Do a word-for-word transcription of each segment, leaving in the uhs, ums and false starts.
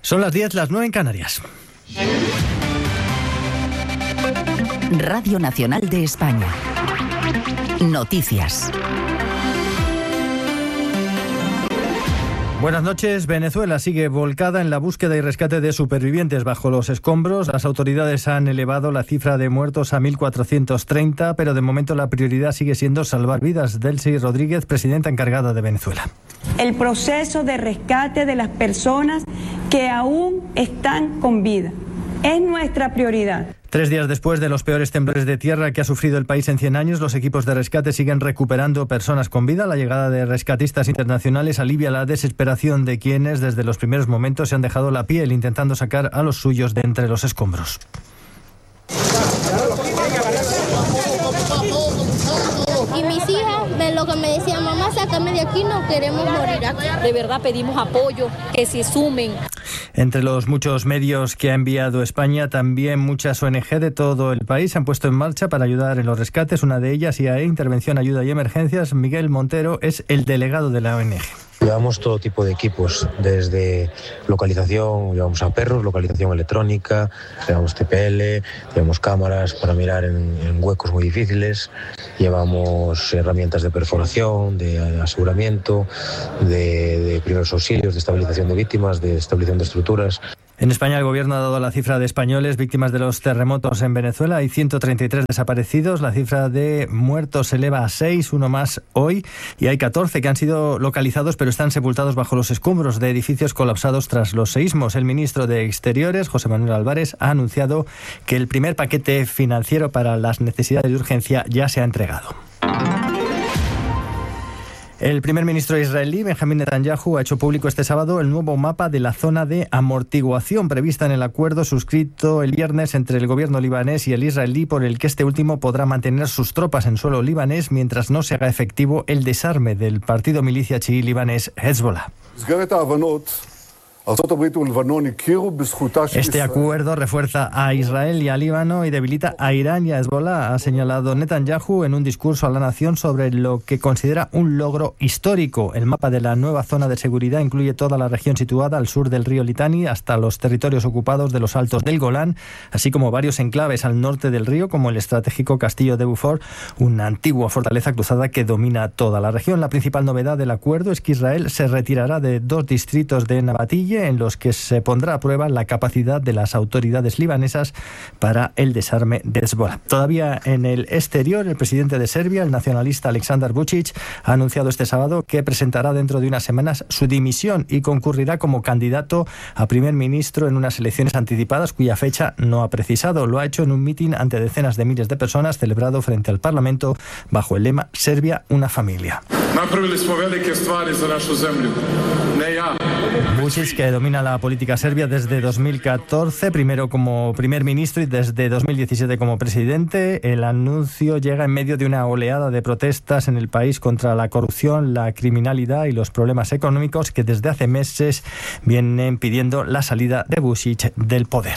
Son las diez, las nueve en Canarias. Radio Nacional de España. Noticias. Buenas noches. Venezuela sigue volcada en la búsqueda y rescate de supervivientes bajo los escombros. Las autoridades han elevado la cifra de muertos a mil cuatrocientos treinta, pero de momento la prioridad sigue siendo salvar vidas. Delcy Rodríguez, presidenta encargada de Venezuela. El proceso de rescate de las personas que aún están con vida es nuestra prioridad. Tres días después de los peores temblores de tierra que ha sufrido el país en cien años, los equipos de rescate siguen recuperando personas con vida. La llegada de rescatistas internacionales alivia la desesperación de quienes desde los primeros momentos se han dejado la piel intentando sacar a los suyos de entre los escombros. Y mis hijas, de lo que me decían, mamá, sácame de aquí, no queremos morir aquí. De verdad pedimos apoyo, que se sumen. Entre los muchos medios que ha enviado España, también muchas O N Ge de todo el país se han puesto en marcha para ayudar en los rescates. Una de ellas, I A E, Intervención, Ayuda y Emergencias. Miguel Montero es el delegado de la O N Ge. Llevamos todo tipo de equipos, desde localización, llevamos a perros, localización electrónica, llevamos T P L, llevamos cámaras para mirar en, en huecos muy difíciles, llevamos herramientas de perforación, de aseguramiento, de, de primeros auxilios, de estabilización de víctimas, de estabilización de estructuras. En España el gobierno ha dado la cifra de españoles víctimas de los terremotos en Venezuela. Hay ciento treinta y tres desaparecidos. La cifra de muertos se eleva a seis, uno más hoy. Y hay catorce que han sido localizados pero están sepultados bajo los escombros de edificios colapsados tras los seísmos. El ministro de Exteriores, José Manuel Álvarez, ha anunciado que el primer paquete financiero para las necesidades de urgencia ya se ha entregado. El primer ministro israelí, Benjamín Netanyahu, ha hecho público este sábado el nuevo mapa de la zona de amortiguación prevista en el acuerdo suscrito el viernes entre el gobierno libanés y el israelí, por el que este último podrá mantener sus tropas en suelo libanés mientras no se haga efectivo el desarme del partido milicia chií libanés Hezbollah. Este acuerdo refuerza a Israel y a Líbano y debilita a Irán y a Hezbollah, ha señalado Netanyahu en un discurso a la nación sobre lo que considera un logro histórico. El mapa de la nueva zona de seguridad incluye toda la región situada al sur del río Litani hasta los territorios ocupados de los Altos del Golán, así como varios enclaves al norte del río, como el estratégico castillo de Beaufort, una antigua fortaleza cruzada que domina toda la región. La principal novedad del acuerdo es que Israel se retirará de dos distritos de Nabatille, en los que se pondrá a prueba la capacidad de las autoridades libanesas para el desarme de Hezbollah. Todavía en el exterior, el presidente de Serbia, el nacionalista Aleksandar Vučić, ha anunciado este sábado que presentará dentro de unas semanas su dimisión y concurrirá como candidato a primer ministro en unas elecciones anticipadas cuya fecha no ha precisado. Lo ha hecho en un mitin ante decenas de miles de personas celebrado frente al Parlamento bajo el lema Serbia, una familia. Vučić, que domina la política serbia desde dos mil catorce, primero como primer ministro y desde dos mil diecisiete como presidente. El anuncio llega en medio de una oleada de protestas en el país contra la corrupción, la criminalidad y los problemas económicos que desde hace meses vienen pidiendo la salida de Vučić del poder.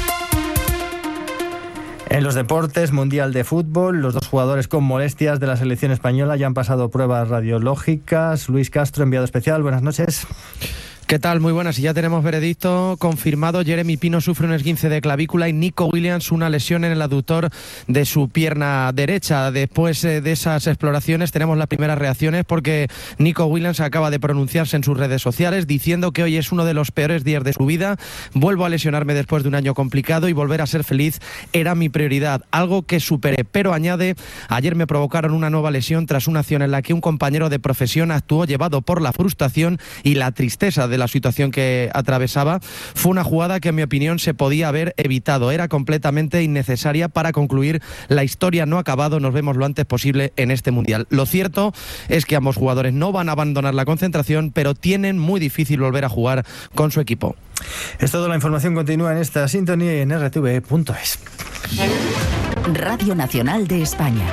En los deportes, Mundial de Fútbol, los dos jugadores con molestias de la selección española ya han pasado pruebas radiológicas. Luis Castro, enviado especial, buenas noches. ¿Qué tal? Muy buenas. Y ya tenemos veredicto confirmado. Jeremy Pino sufre un esguince de clavícula y Nico Williams una lesión en el aductor de su pierna derecha. Después de esas exploraciones tenemos las primeras reacciones, porque Nico Williams acaba de pronunciarse en sus redes sociales diciendo que hoy es uno de los peores días de su vida. Vuelvo a lesionarme después de un año complicado y volver a ser feliz era mi prioridad, algo que superé. Pero añade, ayer me provocaron una nueva lesión tras una acción en la que un compañero de profesión actuó llevado por la frustración y la tristeza de la situación que atravesaba. Fue una jugada que en mi opinión se podía haber evitado, era completamente innecesaria. Para concluir, la historia no ha acabado, nos vemos lo antes posible en este Mundial. Lo cierto es que ambos jugadores no van a abandonar la concentración, pero tienen muy difícil volver a jugar con su equipo. Es todo. La información continúa en esta sintonía y en R T V punto es. Radio Nacional de España.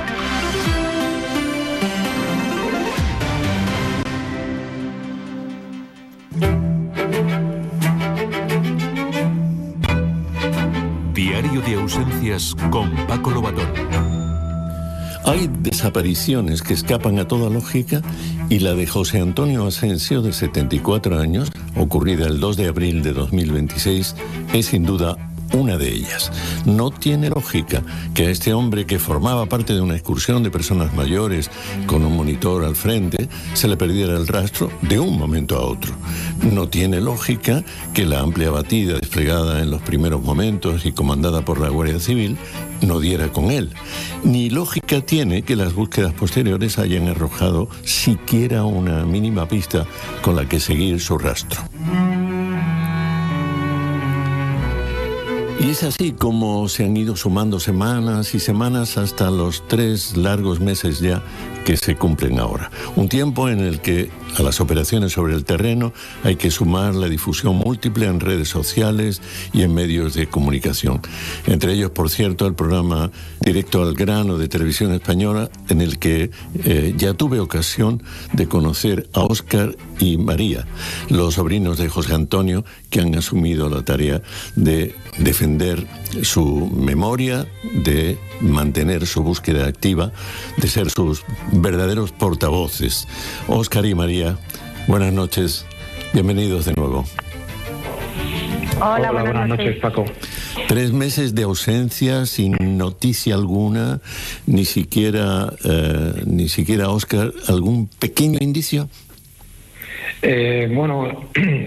Diario de ausencias con Paco Lobatón. Hay desapariciones que escapan a toda lógica y la de José Antonio Asensio, de setenta y cuatro años, ocurrida el dos de abril de dos mil veintiséis, es sin duda una de ellas. No tiene lógica que a este hombre, que formaba parte de una excursión de personas mayores con un monitor al frente, se le perdiera el rastro de un momento a otro. No tiene lógica que la amplia batida desplegada en los primeros momentos y comandada por la Guardia Civil no diera con él. Ni lógica tiene que las búsquedas posteriores hayan arrojado siquiera una mínima pista con la que seguir su rastro. Y es así como se han ido sumando semanas y semanas hasta los tres largos meses ya que se cumplen ahora. Un tiempo en el que a las operaciones sobre el terreno hay que sumar la difusión múltiple en redes sociales y en medios de comunicación. Entre ellos, por cierto, el programa Directo al Grano de Televisión Española, en el que eh, ya tuve ocasión de conocer a Óscar y María, los sobrinos de José Antonio, que han asumido la tarea de defender su memoria, de mantener su búsqueda activa, de ser sus verdaderos portavoces. Óscar y María, buenas noches, bienvenidos de nuevo. Hola, Hola buenas, buenas noches. noches, Paco. Tres meses de ausencia, sin noticia alguna, ni siquiera, eh, ni siquiera, Óscar, algún pequeño indicio. Eh, bueno,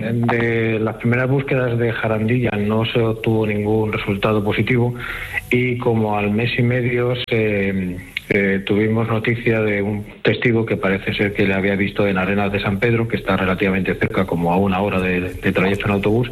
de las primeras búsquedas de Jarandilla no se obtuvo ningún resultado positivo y como al mes y medio se, eh, tuvimos noticia de un testigo que parece ser que le había visto en Arenas de San Pedro, que está relativamente cerca, como a una hora de, de trayecto en autobús,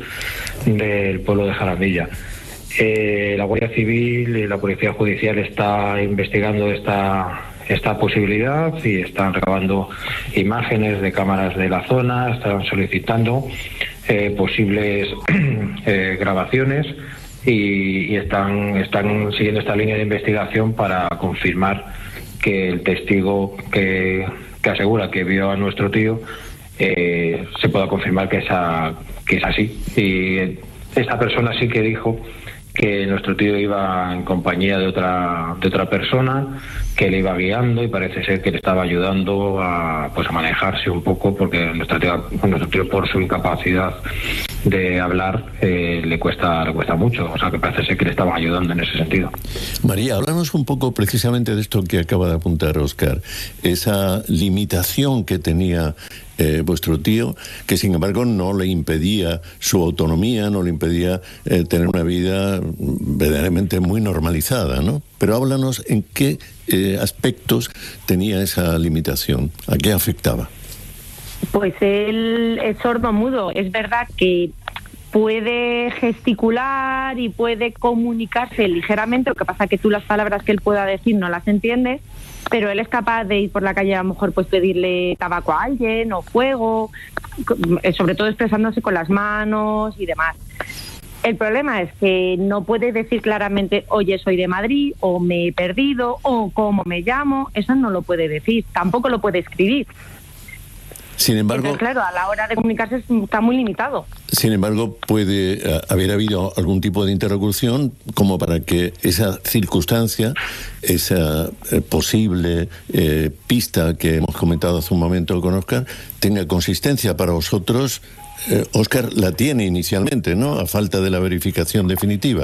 del pueblo de Jarandilla. Eh, la Guardia Civil y la Policía Judicial está investigando esta... esta posibilidad y están recabando imágenes de cámaras de la zona, están solicitando eh, posibles eh, grabaciones y, y están, están siguiendo esta línea de investigación para confirmar que el testigo que, que asegura que vio a nuestro tío eh, se pueda confirmar que, esa, que es así. Y esta persona sí que dijo que nuestro tío iba en compañía de otra de otra persona que le iba guiando y parece ser que le estaba ayudando a pues a manejarse un poco, porque nuestro tío, nuestro tío por su incapacidad de hablar eh, le cuesta le cuesta mucho, o sea que parece ser que le estaban ayudando en ese sentido. María, háblanos un poco precisamente de esto que acaba de apuntar Óscar, esa limitación que tenía Eh, vuestro tío, que sin embargo no le impedía su autonomía, no le impedía eh, tener una vida verdaderamente muy normalizada, ¿no? Pero háblanos en qué eh, aspectos tenía esa limitación, a qué afectaba. Pues él es sordo-mudo. Es verdad que puede gesticular y puede comunicarse ligeramente, lo que pasa que tú las palabras que él pueda decir no las entiendes, pero él es capaz de ir por la calle, a lo mejor pues pedirle tabaco a alguien o fuego, sobre todo expresándose con las manos y demás. El problema es que no puede decir claramente, oye, soy de Madrid, o me he perdido, o cómo me llamo. Eso no lo puede decir, tampoco lo puede escribir. Sin embargo, entonces, claro, a la hora de comunicarse está muy limitado. Sin embargo, puede uh, haber habido algún tipo de interlocución como para que esa circunstancia, esa eh, posible eh, pista que hemos comentado hace un momento con Óscar, tenga consistencia para vosotros. Eh, Óscar la tiene inicialmente, ¿no? A falta de la verificación definitiva.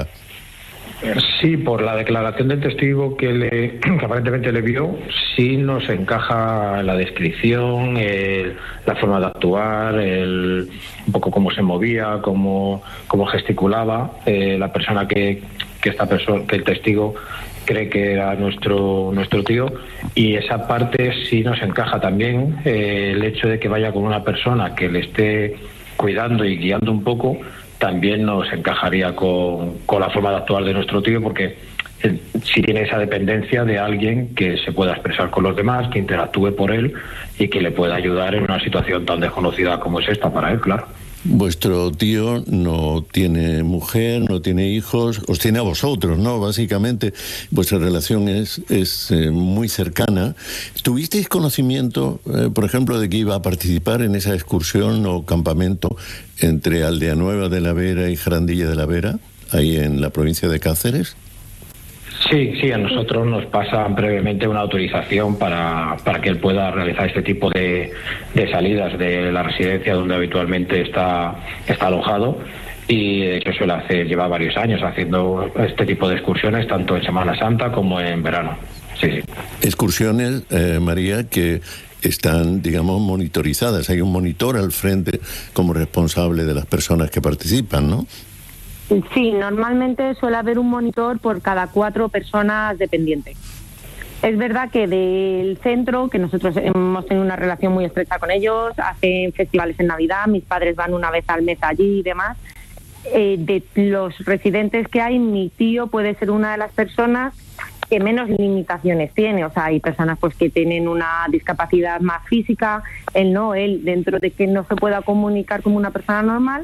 Sí, por la declaración del testigo que, le, que aparentemente le vio, sí nos encaja la descripción, el, la forma de actuar, el, un poco cómo se movía, cómo, cómo gesticulaba eh, la persona que, que esta persona, que el testigo cree que era nuestro nuestro tío, y esa parte sí nos encaja también eh, el hecho de que vaya con una persona que le esté cuidando y guiando un poco. También nos encajaría con, con la forma de actuar de nuestro tío, porque él sí tiene esa dependencia de alguien que se pueda expresar con los demás, que interactúe por él y que le pueda ayudar en una situación tan desconocida como es esta para él, claro. Vuestro tío no tiene mujer, no tiene hijos, os tiene a vosotros, ¿no? Básicamente, vuestra relación es, es eh, muy cercana. ¿Tuvisteis conocimiento, eh, por ejemplo, de que iba a participar en esa excursión o campamento entre Aldea Nueva de la Vera y Jarandilla de la Vera, ahí en la provincia de Cáceres? Sí, sí, a nosotros nos pasan brevemente una autorización para, para que él pueda realizar este tipo de, de salidas de la residencia donde habitualmente está, está alojado. Y de hecho suele hacer, lleva varios años haciendo este tipo de excursiones, tanto en Semana Santa como en verano. Sí, sí. Excursiones, eh, María, que están, digamos, monitorizadas. Hay un monitor al frente como responsable de las personas que participan, ¿no? Sí, normalmente suele haber un monitor por cada cuatro personas dependientes. Es verdad que del centro, que nosotros hemos tenido una relación muy estrecha con ellos, hacen festivales en Navidad, mis padres van una vez al mes allí y demás. Eh, de los residentes que hay, mi tío puede ser una de las personas que menos limitaciones tiene. O sea, hay personas pues que tienen una discapacidad más física, él no, él dentro de que no se pueda comunicar como una persona normal,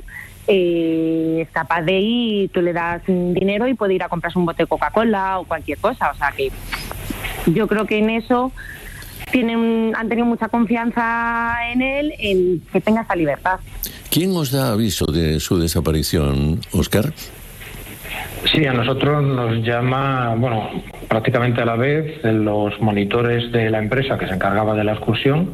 eh, es capaz de ir, tú le das dinero y puede ir a comprarse un bote de Coca-Cola o cualquier cosa. O sea que yo creo que en eso tienen, han tenido mucha confianza en él, en que tenga esa libertad. ¿Quién os da aviso de su desaparición, Óscar? Sí, a nosotros nos llama, bueno, prácticamente a la vez, los monitores de la empresa que se encargaba de la excursión,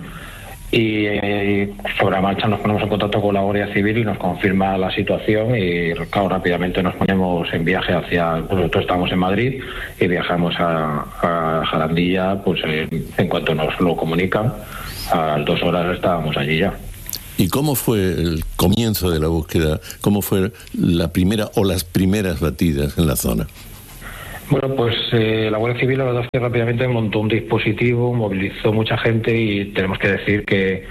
y eh, sobre la marcha nos ponemos en contacto con la Guardia Civil y nos confirma la situación y, claro, rápidamente nos ponemos en viaje hacia, pues nosotros estamos en Madrid y viajamos a, a Jarandilla, pues eh, en cuanto nos lo comunican, a las dos horas estábamos allí ya. ¿Y cómo fue el comienzo de la búsqueda? ¿Cómo fue la primera o las primeras batidas en la zona? Bueno, pues eh, la Guardia Civil, la verdad es que rápidamente montó un dispositivo, movilizó mucha gente y tenemos que decir que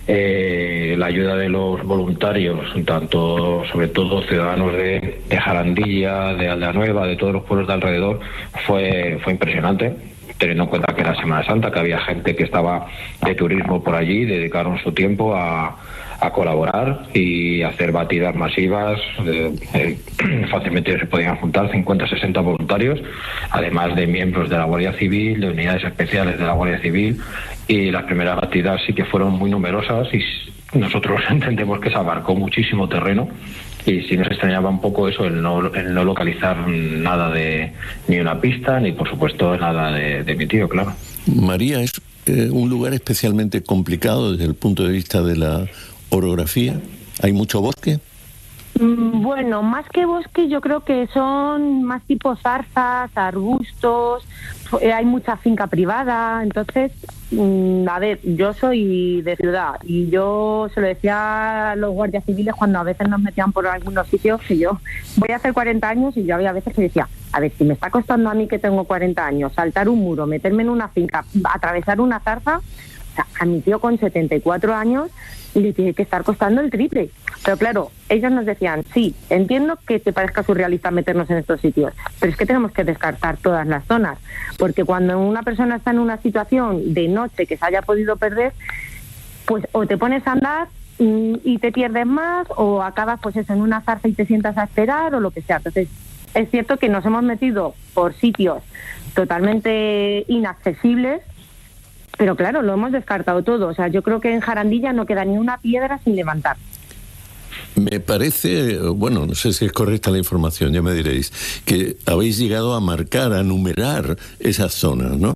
eh, la ayuda de los voluntarios, tanto, sobre todo ciudadanos de, de Jarandilla, de Aldea Nueva, de todos los pueblos de alrededor, fue, fue impresionante, teniendo en cuenta que era Semana Santa, que había gente que estaba de turismo por allí, dedicaron su tiempo a, a colaborar y hacer batidas masivas. Eh, eh, fácilmente se podían juntar cincuenta, sesenta voluntarios, además de miembros de la Guardia Civil, de unidades especiales de la Guardia Civil, y las primeras batidas sí que fueron muy numerosas y nosotros entendemos que se abarcó muchísimo terreno. Y sí nos extrañaba un poco eso, el no, el no localizar nada de, ni una pista, ni por supuesto nada de, de mi tío, claro. María, ¿es eh, un lugar especialmente complicado desde el punto de vista de la orografía? ¿Hay mucho bosque? Bueno, más que bosque yo creo que son más tipo zarzas, arbustos, hay mucha finca privada, entonces, a ver, yo soy de ciudad y yo se lo decía a los guardias civiles cuando a veces nos metían por algunos sitios, que yo voy a hacer cuarenta años y yo había veces que decía, a ver, si me está costando a mí que tengo cuarenta años saltar un muro, meterme en una finca, atravesar una zarza, o sea, a mi tío con setenta y cuatro años le tiene que estar costando el triple. Pero claro, ellos nos decían, sí, entiendo que te parezca surrealista meternos en estos sitios, pero es que tenemos que descartar todas las zonas, porque cuando una persona está en una situación de noche que se haya podido perder, pues o te pones a andar y te pierdes más, o acabas pues eso, en una zarza y te sientas a esperar, o lo que sea. Entonces, es cierto que nos hemos metido por sitios totalmente inaccesibles, pero claro, lo hemos descartado todo. O sea, yo creo que en Jarandilla no queda ni una piedra sin levantar. Me parece, bueno, no sé si es correcta la información, ya me diréis, que habéis llegado a marcar, a numerar esas zonas, ¿no?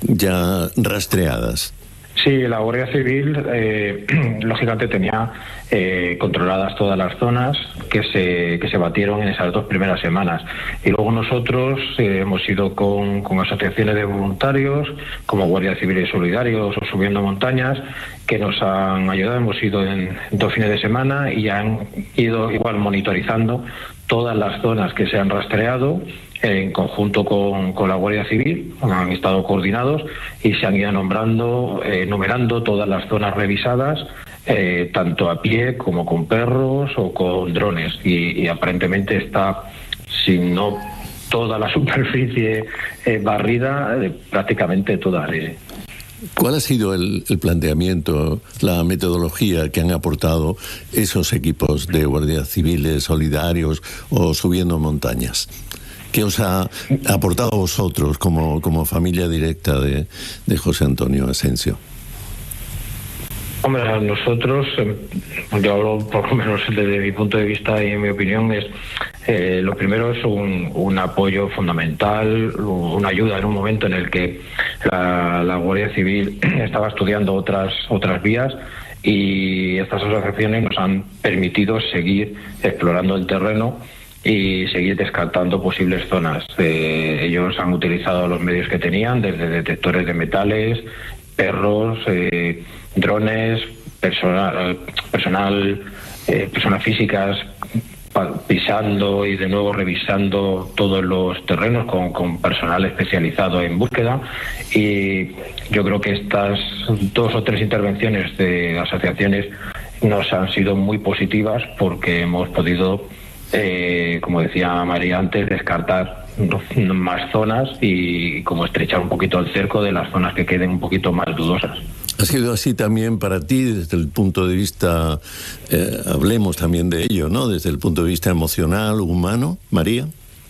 Ya rastreadas. Sí, la Guardia Civil, eh, lógicamente, tenía eh, controladas todas las zonas que se que se batieron en esas dos primeras semanas. Y luego nosotros eh, hemos ido con, con asociaciones de voluntarios, como Guardia Civil y Solidarios o Subiendo Montañas, que nos han ayudado. Hemos ido en dos fines de semana y han ido igual monitorizando todas las zonas que se han rastreado en conjunto con, con la Guardia Civil. Han estado coordinados y se han ido nombrando, eh, numerando todas las zonas revisadas, eh, tanto a pie como con perros o con drones, y, y aparentemente está, si no toda la superficie eh, barrida, eh, prácticamente toda. Eh. ¿Cuál ha sido el, el planteamiento, la metodología que han aportado esos equipos de guardias civiles, solidarios o Subiendo Montañas? ¿Qué os ha aportado a vosotros como, como familia directa de, de José Antonio Asensio? Hombre, a nosotros, yo hablo por lo menos desde mi punto de vista y en mi opinión, es Eh, lo primero es un, un apoyo fundamental, una ayuda en un momento en el que la, la Guardia Civil estaba estudiando otras otras vías, y estas asociaciones nos han permitido seguir explorando el terreno y seguir descartando posibles zonas. Eh, ellos han utilizado los medios que tenían, desde detectores de metales, perros, eh, drones, personal, personal eh, personas físicas pisando y de nuevo revisando todos los terrenos con, con personal especializado en búsqueda. Y yo creo que estas dos o tres intervenciones de asociaciones nos han sido muy positivas, porque hemos podido, eh, como decía María antes, descartar más zonas y como estrechar un poquito el cerco de las zonas que queden un poquito más dudosas. ¿Ha sido así también para ti desde el punto de vista, eh, hablemos también de ello, ¿no? Desde el punto de vista emocional, humano, María?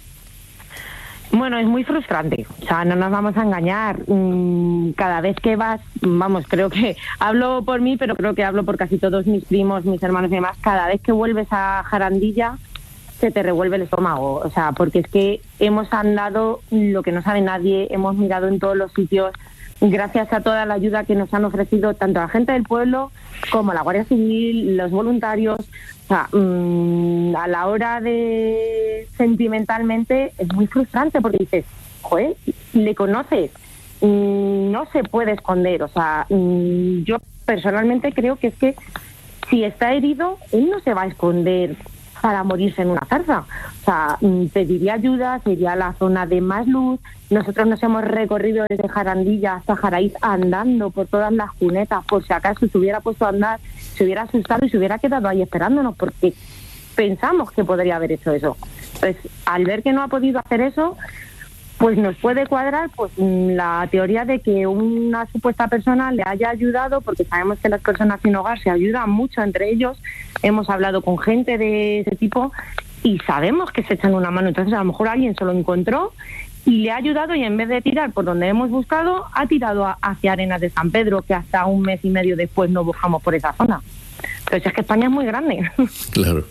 Bueno, es muy frustrante, o sea, no nos vamos a engañar. Cada vez que vas, vamos, creo que hablo por mí, pero creo que hablo por casi todos mis primos, mis hermanos y demás, cada vez que vuelves a Jarandilla se te revuelve el estómago, o sea, porque es que hemos andado lo que no sabe nadie, hemos mirado en todos los sitios, gracias a toda la ayuda que nos han ofrecido tanto la gente del pueblo como la Guardia Civil, los voluntarios. O sea, mmm, a la hora de sentimentalmente es muy frustrante, porque dices, joder, le conoces, mmm, no se puede esconder. O sea, mmm, yo personalmente creo que es que si está herido, él no se va a esconder para morirse en una zarza. O sea, pediría ayuda, sería la zona de más luz. Nosotros nos hemos recorrido desde Jarandilla hasta Jaraíz andando por todas las cunetas, por si acaso se hubiera puesto a andar, se hubiera asustado y se hubiera quedado ahí esperándonos, porque pensamos que podría haber hecho eso. Pues al ver que no ha podido hacer eso, pues nos puede cuadrar pues la teoría de que una supuesta persona le haya ayudado, porque sabemos que las personas sin hogar se ayudan mucho entre ellos. Hemos hablado con gente de ese tipo y sabemos que se echan una mano. Entonces a lo mejor alguien se lo encontró y le ha ayudado, y en vez de tirar por donde hemos buscado, ha tirado a, hacia Arenas de San Pedro, que hasta un mes y medio después no buscamos por esa zona. Pero es que España es muy grande. Claro.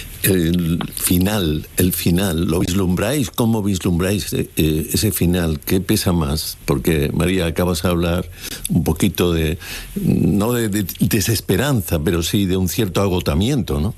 El final, el final, ¿lo vislumbráis? ¿Cómo vislumbráis eh, ese final? ¿Qué pesa más? Porque, María, acabas de hablar un poquito de, no de, de desesperanza, pero sí de un cierto agotamiento, ¿no?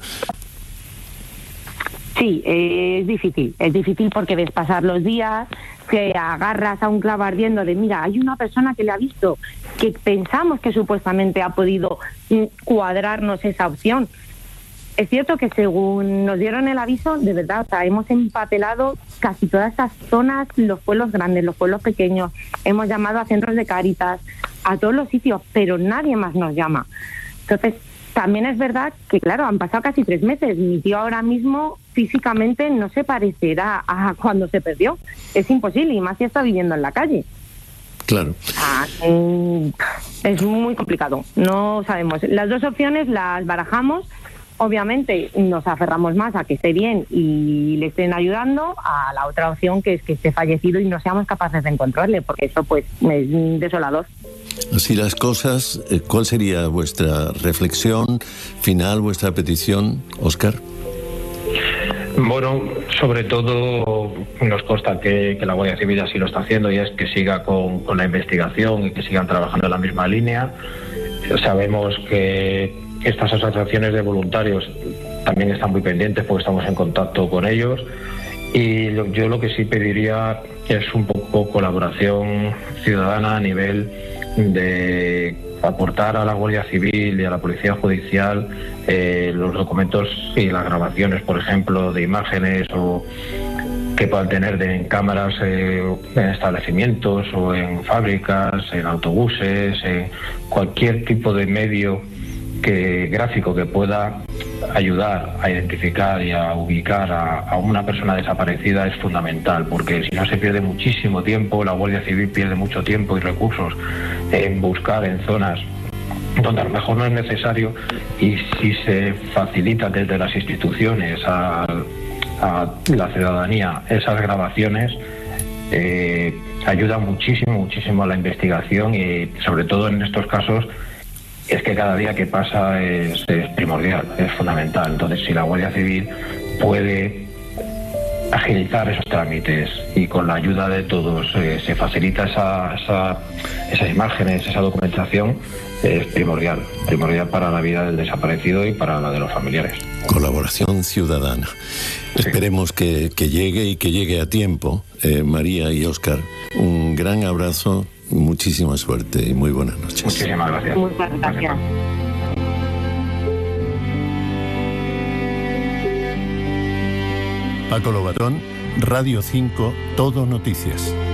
Sí, eh, es difícil. Es difícil porque ves pasar los días, que agarras a un clavo ardiendo de, mira, hay una persona que le ha visto, que pensamos que supuestamente ha podido cuadrarnos esa opción. Es cierto que según nos dieron el aviso, de verdad, o sea, hemos empapelado casi todas esas zonas, los pueblos grandes, los pueblos pequeños, hemos llamado a centros de Cáritas, a todos los sitios, pero nadie más nos llama. Entonces, también es verdad que, claro, han pasado casi tres meses. Mi tío ahora mismo físicamente no se parecerá a cuando se perdió. Es imposible, y más si está viviendo en la calle. Claro. Ah, es muy complicado. No sabemos. Las dos opciones las barajamos. Obviamente nos aferramos más a que esté bien y le estén ayudando, a la otra opción, que es que esté fallecido y no seamos capaces de encontrarle, porque eso pues es desolador. Así las cosas, ¿cuál sería vuestra reflexión final, vuestra petición, Óscar? Bueno, sobre todo nos consta que, que la Guardia Civil así lo está haciendo, y es que siga con, con la investigación y que sigan trabajando en la misma línea. Sabemos que estas asociaciones de voluntarios también están muy pendientes, porque estamos en contacto con ellos, y lo, yo lo que sí pediría es un poco colaboración ciudadana a nivel de aportar a la Guardia Civil y a la Policía Judicial eh, los documentos y las grabaciones, por ejemplo, de imágenes o que puedan tener de, en cámaras eh, en establecimientos o en fábricas, en autobuses, en cualquier tipo de medio que gráfico que pueda ayudar a identificar y a ubicar a, a una persona desaparecida es fundamental, porque si no se pierde muchísimo tiempo, la Guardia Civil pierde mucho tiempo y recursos en buscar en zonas donde a lo mejor no es necesario, y si se facilita desde las instituciones a, a la ciudadanía esas grabaciones, eh, ayuda muchísimo, muchísimo a la investigación, y sobre todo en estos casos es que cada día que pasa es, es primordial, es fundamental. Entonces, si la Guardia Civil puede agilizar esos trámites, y con la ayuda de todos eh, se facilita esa, esa, esas imágenes, esa documentación, es primordial, primordial para la vida del desaparecido y para la de los familiares. Colaboración ciudadana. Sí. Esperemos que, que llegue y que llegue a tiempo. Eh, María y Óscar, un gran abrazo, muchísima suerte y muy buenas noches. Muchísimas gracias. Muchas gracias. Paco Lobatón, Radio cinco, Todo Noticias.